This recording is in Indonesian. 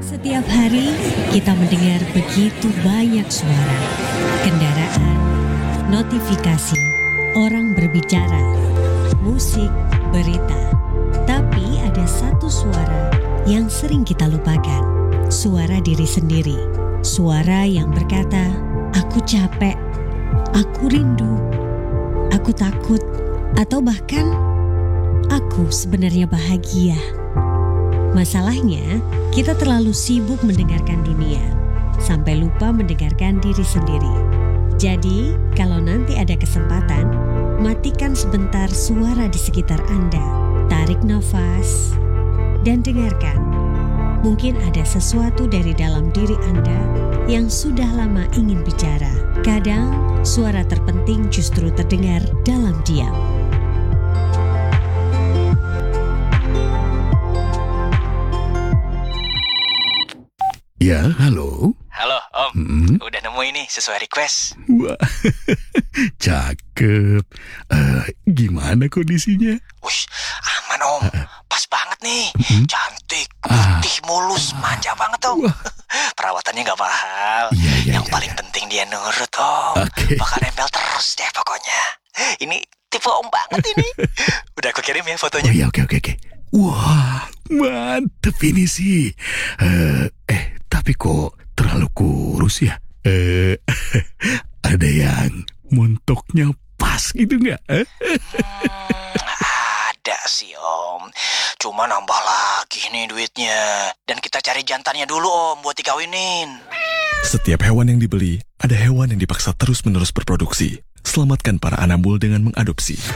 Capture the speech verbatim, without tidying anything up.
Setiap hari kita mendengar begitu banyak suara, kendaraan, notifikasi, orang berbicara, musik, berita. Tapi ada satu suara yang sering kita lupakan, suara diri sendiri. Suara yang berkata, aku capek, aku rindu, aku takut, atau bahkan aku sebenarnya bahagia. Masalahnya, kita terlalu sibuk mendengarkan dunia, sampai lupa mendengarkan diri sendiri. Jadi, kalau nanti ada kesempatan, matikan sebentar suara di sekitar Anda. Tarik nafas, dan dengarkan. Mungkin ada sesuatu dari dalam diri Anda yang sudah lama ingin bicara. Kadang, suara terpenting justru terdengar dalam diam. Ya, halo. Halo, Om. Hmm? Udah nemu ini sesuai request. Wah, cakep. Uh, gimana kondisinya? Wush, aman, Om. Pas banget nih. Hmm? Cantik, Ah. putih, mulus, manja banget, Om. Wah. Perawatannya gak mahal. Iya, iya, Yang iya, paling iya. penting dia nurut, Om. Oke. Bakal nempel terus deh pokoknya. Ini tipe Om banget ini. Udah aku kirim ya Oh fotonya. iya, oke, oke, oke. Wah, mantep ini sih. Eh, eh, tapi kok terlalu kurus ya? Eh, ada yang montoknya pas gitu nggak? Eh? Hmm, ada sih, Om. Cuma nambah lagi nih duitnya. Dan kita cari jantannya dulu, Om, buat dikawinin. Setiap hewan yang dibeli, ada hewan yang dipaksa terus-menerus berproduksi. Selamatkan para anabul dengan mengadopsi.